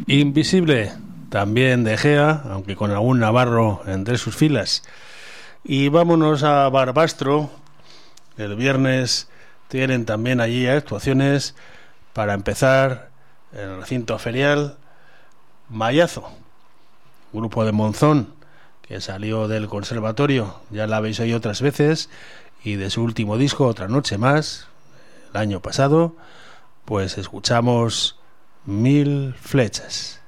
Invisible, también de Gea, aunque con algún navarro entre sus filas. Y vámonos a Barbastro. El viernes tienen también allí actuaciones. Para empezar, en el recinto ferial, Mayazo, grupo de Monzón, que salió del conservatorio, ya la habéis oído otras veces, y de su último disco, Otra Noche Más, el año pasado, pues escuchamos 1000 flechas.